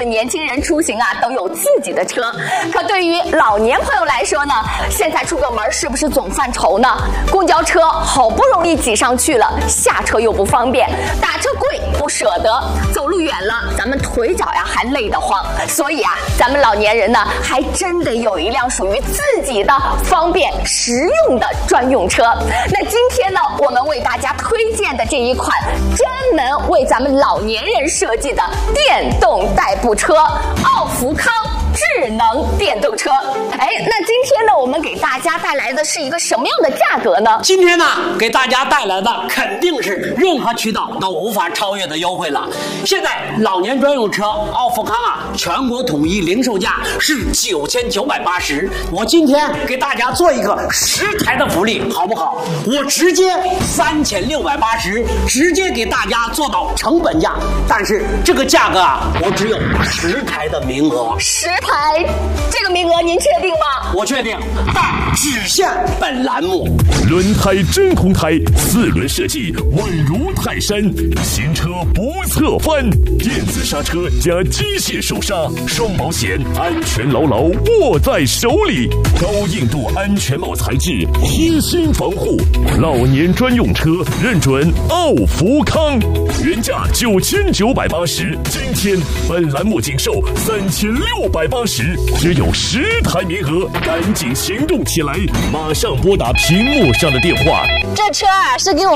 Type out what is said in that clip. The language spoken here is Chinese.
分年轻人出行啊都有自己的车，可对于老年朋友来说呢，现在出个门是不是总犯愁呢？公交车好不容易挤上去了，下车又不方便，打车贵不舍得，走路远了咱们腿脚呀还累得慌，所以啊，咱们老年人呢还真得有一辆属于自己的方便实用的专用车。那今天呢，我们为大家推荐的这一款专门为咱们老年人设计的电动代步车——奥福康智能电动车。哎，那今天呢，我们给大家带来的是一个什么样的价格呢？ 今天呢，给大家带来的肯定是任何渠道都无法超越的优惠了。现在老年专用车奥福康啊，全国统一零售价是9980。我今天给大家做一个10台的福利，好不好？我直接3680，直接给大家做到成本价。但是这个价格啊，我只有10台的名额。 10台，这个名额您确定吗？ 我确定，但只限本栏目。 轮胎真红胎，4轮设计稳如泰山，新车不侧翻，电子刹车加机械手刹，双保险，安全牢牢握在手里，高硬度安全帽材质，贴心防护，老年专用车认准奥福康，原价9980，今天本栏目仅售3680，只有10台名额，赶紧行动起来，马上拨打屏幕上的电话。 这车啊是给我